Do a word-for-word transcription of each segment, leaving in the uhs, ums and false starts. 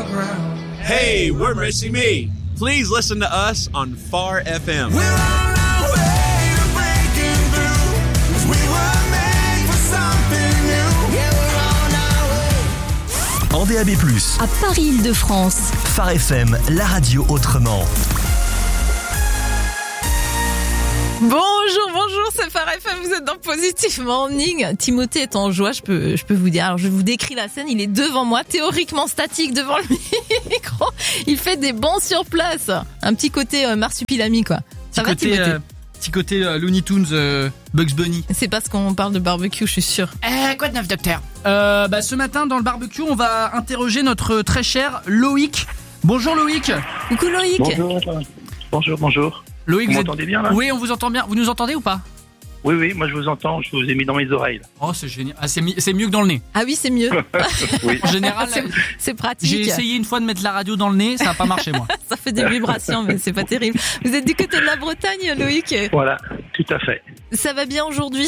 ground. Hey, we're Missing Me. Please listen to us on Far F M. We're on our way to breaking through, 'cause we were made for something new. Yeah, we're on our way. En D A B plus, À Paris-Île-de-France. Phare F M, la radio autrement. Bonjour, bonjour, c'est Phare F M, vous êtes dans Positive Morning. Timothée est en joie, je peux, je peux vous dire. Alors, je vous décris la scène, il est devant moi, théoriquement statique devant le micro. Il fait des bons sur place. Un petit côté euh, marsupilami, quoi. Ça Petit va, côté, Timothée euh, petit côté euh, Looney Tunes, euh, Bugs Bunny. C'est parce qu'on parle de barbecue, je suis sûre. Euh, quoi de neuf, docteur euh, bah, Ce matin, dans le barbecue, on va interroger notre très cher Loïc. Bonjour Loïc. Coucou Loïc. Bonjour, bonjour, bonjour. Loïc, Vous vous m'entendez êtes... bien là ? Oui, on vous entend bien. Vous nous entendez ou pas ? Oui, oui, moi je vous entends, je vous ai mis dans mes oreilles. Là. Oh, c'est génial. Ah, c'est, mi- c'est mieux que dans le nez. Ah oui, c'est mieux. Oui. En général, c'est, c'est pratique. j'ai essayé une fois de mettre la radio dans le nez, ça n'a pas marché moi. Ça fait des vibrations, mais c'est pas terrible. Vous êtes du côté de la Bretagne, Loïc. Voilà, tout à fait. Ça va bien aujourd'hui ?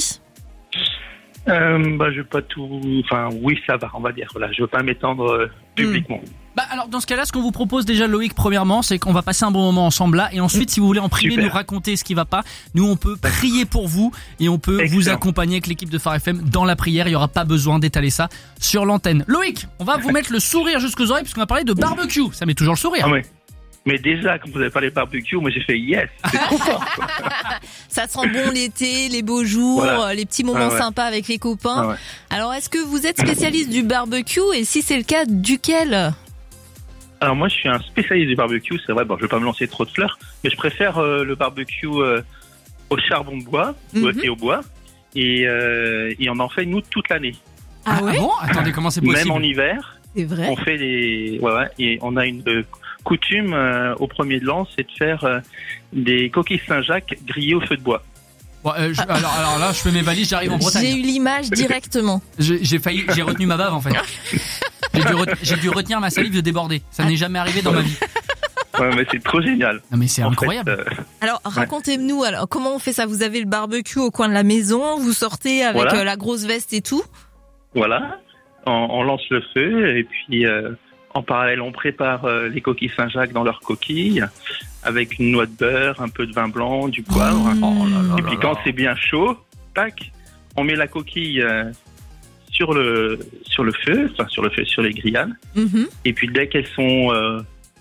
Euh, bah, je veux pas tout. Enfin, oui, ça va, on va dire. Voilà, je veux pas m'étendre euh, publiquement. Bah alors dans ce cas-là, ce qu'on vous propose déjà Loïc premièrement, c'est qu'on va passer un bon moment ensemble là, et ensuite si vous voulez en privé Super. nous raconter ce qui va pas, nous on peut prier pour vous et on peut Excellent. vous accompagner avec l'équipe de Phare F M dans la prière. Il y aura pas besoin d'étaler ça sur l'antenne. Loïc, on va vous mettre le sourire jusqu'aux oreilles puisqu'on va parler de barbecue. Ça met toujours le sourire. Ah, mais, mais déjà, quand vous avez parlé de barbecue, moi j'ai fait yes, c'est trop fort. quoi. Ça sent bon l'été, les beaux jours, Voilà. les petits moments Ah ouais. sympas avec les copains. Ah ouais. Alors, est-ce que vous êtes spécialiste du barbecue et si c'est le cas, duquel ? Alors moi je suis un spécialiste du barbecue, c'est vrai, bon, je vais pas me lancer trop de fleurs, mais je préfère euh, le barbecue euh, au charbon de bois Mhm. et au bois. Et, euh, et on en fait nous toute l'année. Ah ouais ? bon Attendez, comment c'est possible? Même en hiver. C'est vrai. On fait des, ouais, ouais, et on a une euh, coutume euh, au premier de l'an, c'est de faire euh, des coquilles Saint-Jacques grillées au feu de bois. Bon, euh, je- alors, alors là, je fais mes valises, j'arrive en J'ai Bretagne. eu l'image directement. J'ai, j'ai failli, j'ai retenu ma bave en fait. J'ai dû, ret- j'ai dû retenir ma salive de déborder. Ça n'est jamais arrivé dans ma vie. Ouais, mais c'est trop génial. Non mais c'est En incroyable. fait, euh, Alors, racontez-nous, alors, comment on fait ça ? Vous avez le barbecue au coin de la maison, vous sortez avec Voilà. euh, la grosse veste et tout ? voilà, on, on lance le feu et puis euh, en parallèle on prépare euh, les coquilles Saint-Jacques dans leurs coquilles avec une noix de beurre, un peu de vin blanc, du poivre. Oh là là Et puis là quand là. c'est bien chaud, tac, on met la coquille euh, sur le sur le feu, enfin sur le feu, sur les grillades. Mhm. Et puis dès qu'elles sont euh,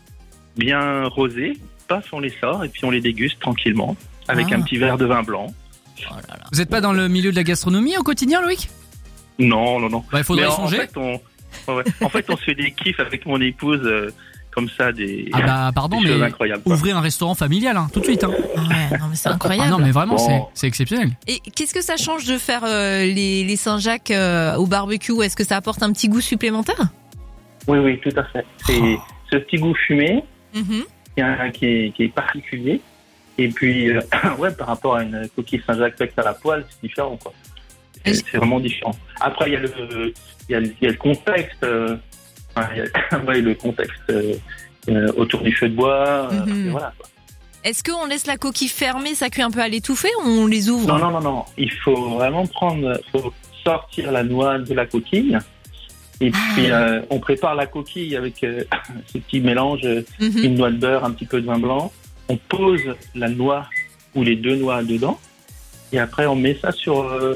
bien rosées, paf, on les sort et puis on les déguste tranquillement avec Ah. un petit verre de vin blanc. Oh là là. Vous êtes pas dans le milieu de la gastronomie au quotidien, Loïc? Non, non, non. Bah, il faudrait Mais y en, en songer. fait, on, ouais, ouais. en fait, on se fait des kiffs avec mon épouse, euh, comme ça, des, Ah bah pardon, des choses mais incroyables. quoi. ouvrez un restaurant familial, hein, tout de suite. Hein. Ah ouais, non mais c'est Ah incroyable. non mais vraiment, Bon. c'est, c'est exceptionnel. Et qu'est-ce que ça change de faire euh, les, les Saint-Jacques euh, au barbecue ? Est-ce que ça apporte un petit goût supplémentaire ? Oui, oui, tout à fait. C'est Oh. ce petit goût fumé Mhm. qui est, qui est, qui est particulier. Et puis, euh, ouais, par rapport à une coquille Saint-Jacques faite à la poêle, c'est différent, quoi. C'est, Est-ce- c'est vraiment différent. Après, il y a le, il y a, le- il y a le contexte, euh, enfin, il y a, ouais, le contexte euh, euh, autour du feu de bois. euh, Mhm. et voilà, quoi. Est-ce qu'on laisse la coquille fermée, ça cuit un peu à l'étouffée, ou on les ouvre ? Non, non, non, non. Il faut vraiment prendre, faut sortir la noix de la coquille. Et puis, Ah. euh, on prépare la coquille avec euh, ce petit mélange, euh, Mhm. une noix de beurre, un petit peu de vin blanc. On pose la noix ou les deux noix dedans. Et après, on met ça sur euh,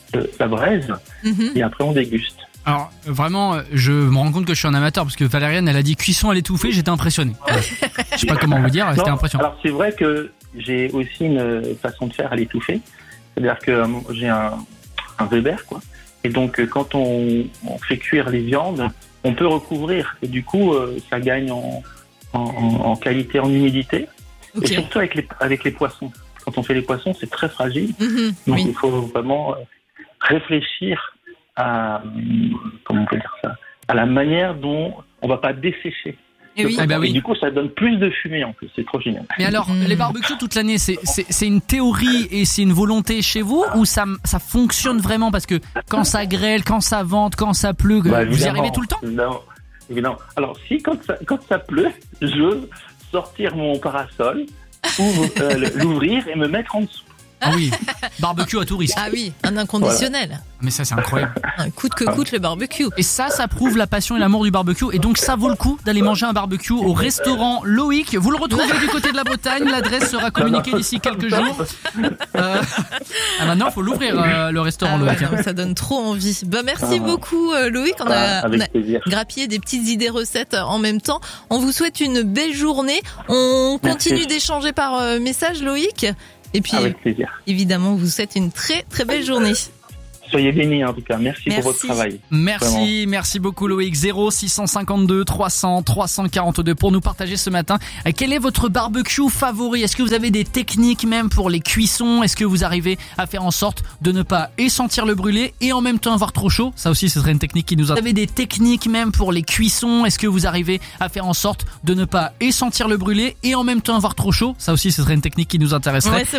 la braise. Mhm. Et après, on déguste. Alors euh, vraiment, euh, je me rends compte que je suis un amateur parce que Valériane, elle a dit cuisson à l'étouffée, j'étais impressionné. Ouais. Je sais pas comment vous dire, c'était Non, impressionnant. alors, c'est vrai que j'ai aussi une façon de faire à l'étouffer. C'est-à-dire que euh, j'ai un, un Weber, quoi. Et donc, euh, quand on, on fait cuire les viandes, on peut recouvrir. Et du coup, euh, ça gagne en, en, en qualité, en humidité. Ok. Et surtout avec les, avec les poissons. Quand on fait les poissons, c'est très fragile. Mhm. Donc, Oui. il faut vraiment euh, réfléchir à, hum, comment on peut dire ça, à la manière dont on va pas dessécher. Et oui. Eh ben oui. Et du coup, ça donne plus de fumée en plus. C'est trop génial. Mais alors, Mm. les barbecues toute l'année, c'est, c'est, c'est une théorie et c'est une volonté chez vous ou ça, ça fonctionne vraiment parce que quand ça grêle, quand ça vente, quand ça pleut, Bah, vous y évidemment, arrivez tout le temps? évidemment, évidemment. Alors, si quand ça, quand ça pleut, j'ose sortir mon parasol, ouvre, euh, le- l'ouvrir et me mettre en dessous. Ah oui, barbecue à tout risque. Ah oui, un inconditionnel. Mais ça, c'est incroyable. Un coûte que coûte le barbecue. Et ça, ça prouve la passion et l'amour du barbecue. Et donc, ça vaut le coup d'aller manger un barbecue au restaurant Loïc. Vous le retrouvez du côté de la Bretagne. L'adresse sera communiquée d'ici quelques jours. Euh... Ah, maintenant, il faut l'ouvrir, euh, le restaurant Ah Loïc. ouais, hein. non, ça donne trop envie. Bah, merci Ah. beaucoup, euh, Loïc. On a, Ah, avec on a plaisir. grappillé des petites idées recettes en même temps. On vous souhaite une belle journée. On Merci. continue d'échanger par euh, message, Loïc. Et puis, Avec plaisir. évidemment, on vous souhaite une très très belle journée. Soyez bénis en tout cas. Merci, Merci. pour votre travail. Merci, Vraiment. merci beaucoup Loïc. zéro six cent cinquante-deux trois cents trois cent quarante-deux pour nous partager ce matin. euh, Quel est votre barbecue favori? Est-ce que vous avez des techniques même pour les cuissons? Est-ce que vous arrivez à faire en sorte de ne pas et sentir le brûler et en même temps avoir trop chaud? Ça aussi, ce serait une technique qui nous a... Vous avez des techniques même pour les cuissons? Est-ce que vous arrivez à faire en sorte de ne pas et sentir le brûler et en même temps avoir trop chaud? Ça aussi, ce serait une technique qui nous intéresserait. Ouais, c'est